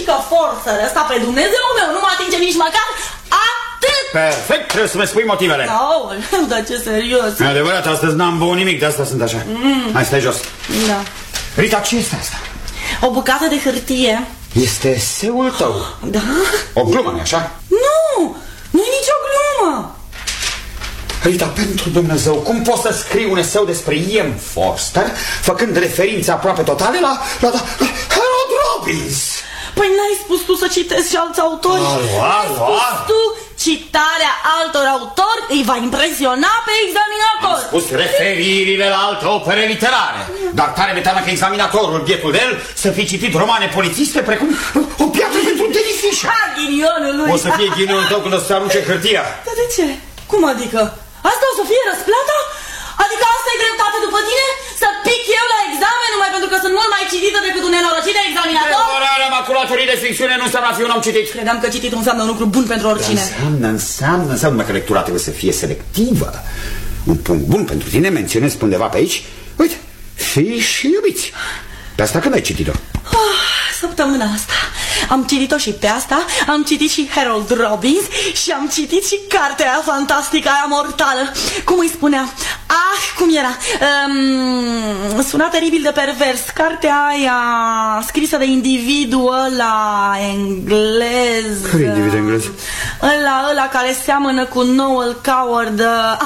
mică forță ăsta, pe Dumnezeu meu, nu mă atinge nici măcar atât. Perfect, trebuie să-mi spui motivele. Aoleu, dar ce serios. E adevărat, astăzi n-am băut nimic, de asta sunt așa. Hai, stai jos. Da. Rita, ce este asta? O bucată de hârtie. Este eseul tău. Da? O glumă, nu-i așa? Nu, nu-i nicio glumă. Rita, pentru Dumnezeu, cum poți să scrii un eseu despre Ian Forster, făcând referințe aproape totale la Harold Robbins? Păi n-ai spus tu să citesc și alți autori? Ai spus tu, citarea altor autori îi va impresiona pe examinator. Am spus referirile la alte opere literare. Dar tare mi-e teamă că examinatorul, bietul de el, să fi citit romane polițiste precum O piatră pentru Denifișa. Ghinionul lui. O să fie ghinionul tău când o să se arunce hârtia. Dar de ce? Cum adică? Asta o să fie răsplata? Adică asta e dreptate după tine? Să pic eu la examen numai pentru că sunt mult mai citită decât un nenorocit de examinator? Devorarea maculaturii de ficțiune nu înseamnă a fi un om citit. Credeam că citit înseamnă un lucru bun pentru oricine. Înseamnă că lectura trebuie să fie selectivă. Un punct bun pentru tine menționez undeva pe aici. Uite, Fii și iubiți. Pe asta când ai citit-o? Săptămâna asta am citit-o și pe asta. Am citit și Harold Robbins și am citit și cartea aia fantastică, aia mortală. Cum îi spunea? Cum era? Suna teribil de pervers. Cartea aia scrisă de individul ăla englez. Care individ englez? Ăla care seamănă cu Noel Coward.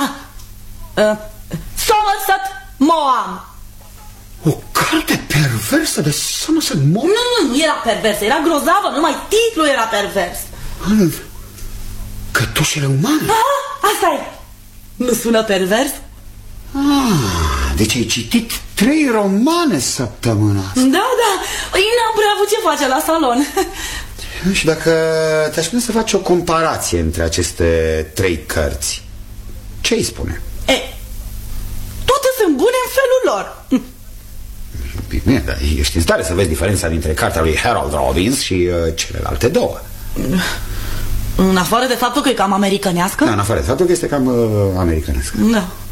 Somerset Maugham. O carte perversă de Somerset Maugham? Nu era perversă, era grozavă, numai titlul era pervers. Cătușele umane? Asta e. Nu sună pervers? Deci ai citit 3 romane săptămâna asta. Da, păi n-am prea avut ce face la salon. Și dacă te-aș spune să faci o comparație între aceste 3 cărți, ce îi spune? Toate sunt bune în felul lor. Bine, dar ești în stare să vezi diferența dintre cartea lui Harold Robbins și celelalte două. În afară de faptul că e cam americanească? Da, în afară de faptul că este cam americanească. Da.